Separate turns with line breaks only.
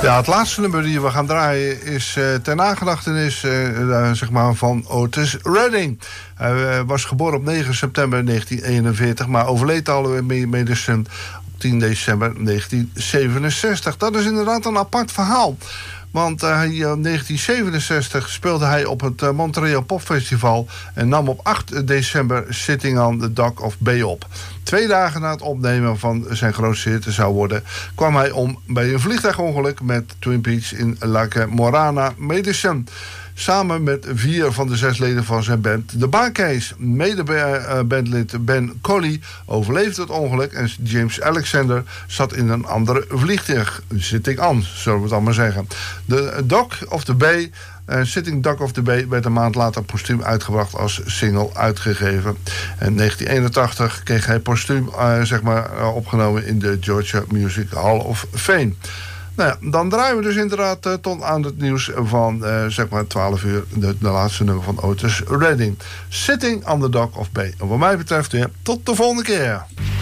Ja, het laatste nummer die we gaan draaien is ter nagedachtenis zeg maar van Otis Redding. Hij was geboren op 9 september 1941, maar overleed alweer medicijn op 10 december 1967. Dat is inderdaad een apart verhaal. Want in 1967 speelde hij op het Montreal Popfestival en nam op 8 december Sitting on the Dock of Bay op. 2 dagen na het opnemen van zijn grootste hit zou worden, kwam hij om bij een vliegtuigongeluk met Twin Peaks in Lake Morana, Medicine. Samen met 4 van de 6 leden van zijn band, de Bar-Kays. Mede-bandlid Ben Colley overleefde het ongeluk en James Alexander zat in een andere vliegtuig. Sitting on, zullen we het allemaal zeggen. De Dock of the Bay, Sitting Dock of the Bay, werd een maand later postuum uitgebracht als single uitgegeven. En in 1981 kreeg hij postuum opgenomen in de Georgia Music Hall of Fame. Nou ja, dan draaien we dus inderdaad tot aan het nieuws van 12 uur de laatste nummer van Otis Redding. Sitting on the Dock of Bay. En wat mij betreft weer tot de volgende keer.